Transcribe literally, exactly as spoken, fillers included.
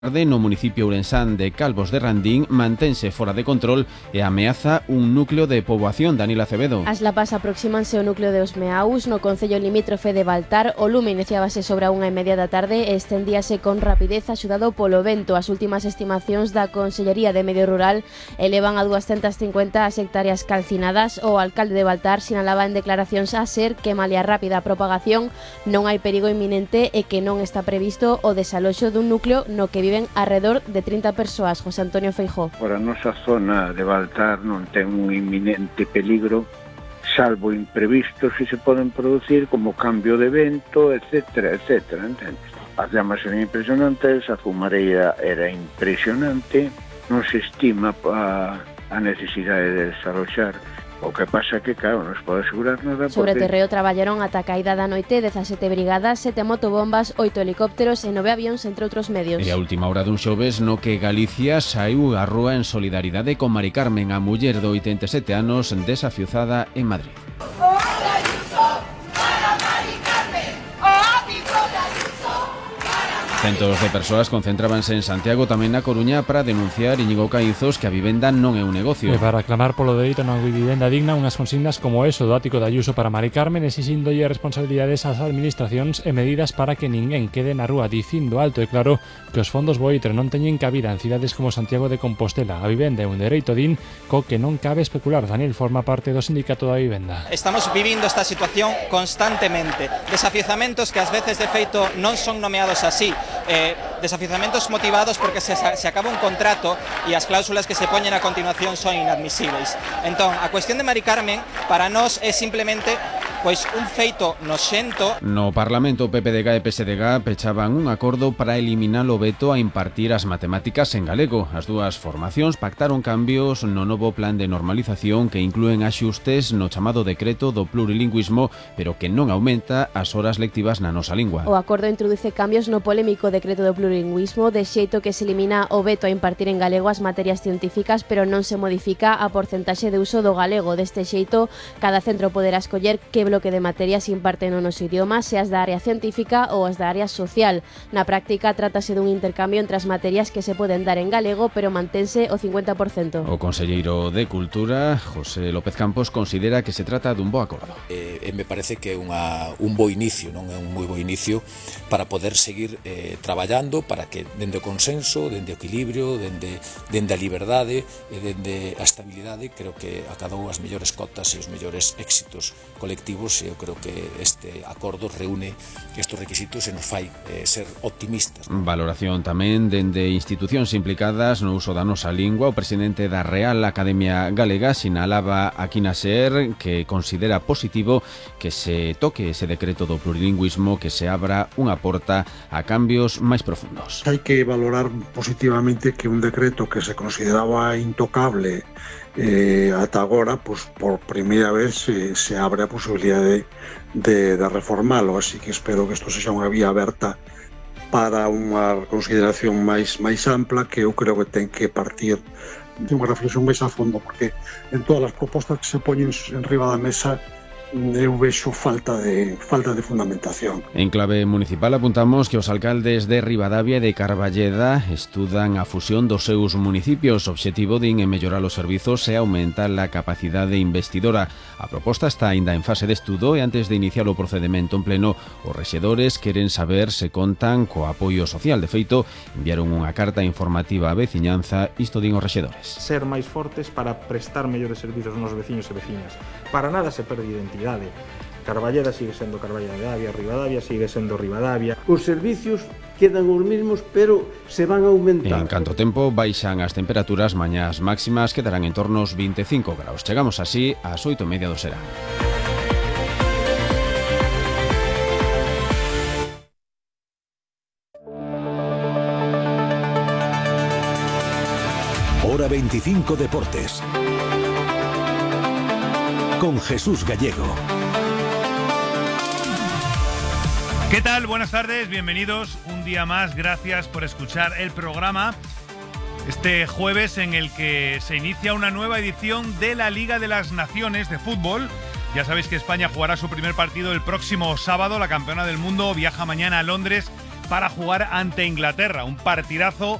No municipio ourensán de Calvos de Randín mantense fora de control e ameaza un núcleo de poboación. Daniel Acevedo. As lapas aproxímanse ao núcleo de Osmeaus no concello limítrofe de Baltar. O lume iniciábase sobre a unha e media da tarde e estendíase con rapidez axudado polo vento. As últimas estimacións da Consellería de Medio Rural elevan a doscientas cincuenta as hectáreas calcinadas. O alcalde de Baltar sinalaba en declaracións a SER que malia rápida propagación non hai perigo inminente e que non está previsto o desaloxo dun núcleo no que viven alrededor de trinta persoas. José Antonio Feijóo. Por a nosa zona de Baltar non ten un inminente peligro, salvo imprevistos que se poden producir como cambio de vento, etcétera, etcétera, entendes? As llamas eran impresionantes, a fumareira era impresionante, non se estima a, a necesidade de desaloxar. O que pasa que, claro, non se pode asegurar nada. Sobre porque... terreo traballaron ata a caída da noite dezasete brigadas, sete motobombas, oito helicópteros e nove avións, entre outros medios. E a última hora dun xoves no que Galicia saiu á rúa en solidaridade con Mari Carmen, a muller de oitenta e sete anos desafiuzada en Madrid. Centos de persoas concentrábanse en Santiago, tamén na Coruña, para denunciar, Íñigo Caínzos, que a vivenda non é un negocio. E para reclamar polo dereito a unha vivenda digna, unhas consignas como eso do ático de Ayuso para Mari Carmen, exixíndolle responsabilidades ás administracións e medidas para que ninguén quede na rúa, dicindo alto e claro que os fondos Boitre non teñen cabida en cidades como Santiago de Compostela. A vivenda é un dereito, din, co que non cabe especular. Daniel forma parte do sindicato da vivenda. Estamos vivindo esta situación constantemente. Desafiuzamentos que ás veces de feito non son nomeados así. Eh, desafiuzamentos motivados porque se, se acaba un contrato e as cláusulas que se poñen a continuación son inadmisibles. Entón, a cuestión de Mari Carmen para nós é simplemente pois un feito noxento. No Parlamento, o P P D G e P S D G pechaban un acordo para eliminar o veto a impartir as matemáticas en galego. As dúas formacións pactaron cambios no novo plan de normalización que inclúen axustes no chamado decreto do plurilingüismo, pero que non aumenta as horas lectivas na nosa lingua. O acordo introduce cambios no polémico decreto do plurilingüismo, de xeito que se elimina o veto a impartir en galego as materias científicas, pero non se modifica a porcentaxe de uso do galego. Deste xeito, cada centro poderá escoller que bloque de materias imparte no noso idioma, se as da área científica ou as da área social. Na práctica, trátase dun intercambio entre as materias que se poden dar en galego, pero mantense o cincuenta por cento. O conselleiro de Cultura, José López Campos, considera que se trata dun bo acordo. Eh, me parece que é unha, un bo inicio, non é un moi bo inicio para poder seguir eh, traballando para que dende o consenso, dende o equilibrio, dende, dende a liberdade e dende a estabilidade, creo que acadou as mellores cotas e os mellores éxitos colectivos. Eu creo que este acordo reúne estes requisitos e nos fai eh, ser optimistas. Valoración tamén dende institucións implicadas no uso da nosa lingua. O presidente da Real Academia Galega sinalaba aquí na SER que considera positivo que se toque ese decreto do plurilingüismo, que se abra unha porta a cambios máis profundos. Hai que valorar positivamente que un decreto que se consideraba intocable eh, ata agora, pues, por primeira vez eh, se abre a posibilidade de, de reformalo, así que espero que isto sexa unha vía aberta para unha consideración máis máis ampla, que eu creo que ten que partir de unha reflexión máis a fondo, porque en todas as propostas que se poñen en riba da mesa eu vexo falta de falta de fundamentación. En clave municipal apuntamos que os alcaldes de Ribadavia e de Carballeda estudan a fusión dos seus municipios. O obxectivo din é mellorar os servizos e aumentar a capacidade investidora. A proposta está aínda en fase de estudo e antes de iniciar o procedemento en pleno, os rexedores queren saber se contan co apoio social. De feito, enviaron unha carta informativa á veciñanza, isto din os rexedores. Ser máis fortes para prestar mellores servizos aos veciños e veciñas. Para nada se perde identidade. Carballeda sigue sendo Carballeda, Ribadavia sigue sendo Ribadavia. Os servicios quedan os mesmos, pero se van a aumentar. En canto tempo baixan as temperaturas, mañás máximas quedarán en torno aos veinticinco graus. Chegamos así ás oito e media do serán. Hora veinticinco Deportes con Jesús Gallego. ¿Qué tal? Buenas tardes, bienvenidos un día más, gracias por escuchar el programa. Este jueves en el que se inicia una nueva edición de la Liga de las Naciones de fútbol. Ya sabéis que España jugará su primer partido el próximo sábado. La campeona del mundo viaja mañana a Londres para jugar ante Inglaterra. Un partidazo